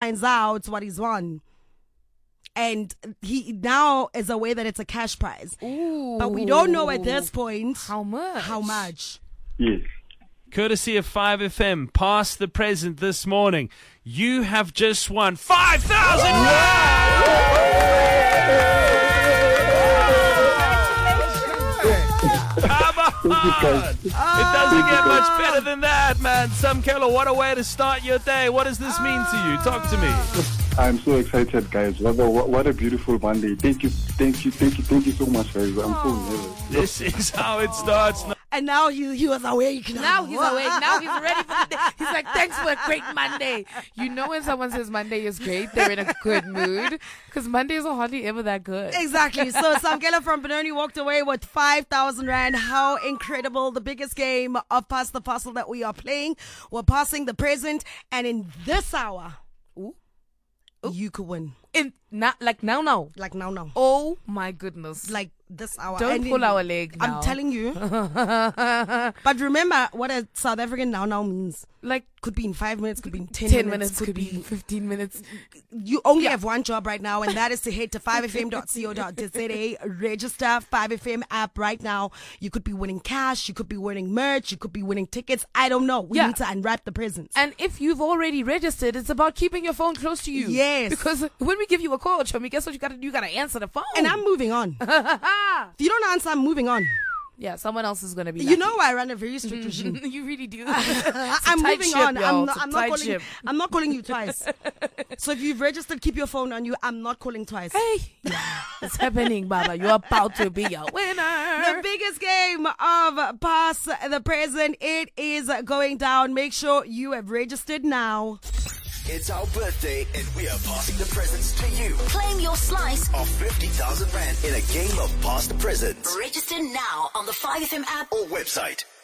finds out what he's won. And he now is aware that it's a cash prize. Ooh. But we don't know at this point how much. Yes. Courtesy of 5FM, past the present this morning, you have just won 5,000 Come on! It doesn't get much better than that, man. Samkelo, what a way to start your day. What does this mean to you? Talk to me. I'm so excited, guys. What a beautiful Monday. Thank you so much, guys. I'm so nervous. This is how it starts. And now he was awake. Now he's awake. Now he's ready for the day. He's like, thanks for a great Monday. You know when someone says Monday is great, they're in a good mood. Because Mondays are hardly ever that good. Exactly. So Samkelo from Benoni walked away with 5,000 Rand. How incredible. The biggest game of Pass the Parcel that we are playing. We're passing the present. And in this hour, you could win. Now. Like now. Oh my goodness. Like this hour. Don't pull our leg now. I'm telling you. But remember what a South African now means. Like, could be in 5 minutes, could be in 10 minutes, could be in 15 minutes. You only have one job right now, and that is to head to 5fm.co.za, register 5FM app right now. You could be winning cash, you could be winning merch, you could be winning tickets. I don't know. We need to unwrap the presents. And if you've already registered, it's about keeping your phone close to you. Yes. Because when we give you a call, Chomi, guess what you gotta do? You gotta answer the phone. And I'm moving on. If you don't answer, I'm moving on. Yeah, someone else is gonna be. You know, I run a very strict regime. You really do. I'm moving on. Yo. I'm not calling you twice. So if you've registered, keep your phone on you. I'm not calling twice. Hey, it's happening, Baba. You're about to be a winner. The biggest game of Pass the Present. It is going down. Make sure you have registered now. It's our birthday and we are passing the presents to you. Claim your slice of 50,000 Rand in a game of Pass the Presents. Register now on the 5FM app or website.